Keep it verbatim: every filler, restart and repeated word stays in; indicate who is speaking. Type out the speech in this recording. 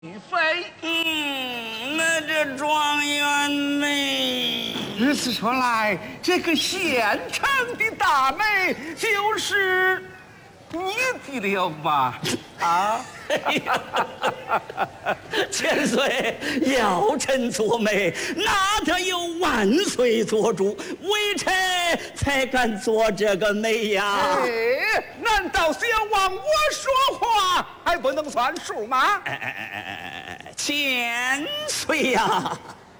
Speaker 1: 妃。
Speaker 2: 嗯，那这状元妹，
Speaker 1: 如此说来，这个县城的大美就是你的了吧？啊！
Speaker 2: 千岁要臣做媒，那他有万岁做主，微臣才敢做这个媒呀。
Speaker 1: 哎，难道是要往我说话，还不能算数吗？
Speaker 2: 哎哎哎哎哎哎，千岁呀！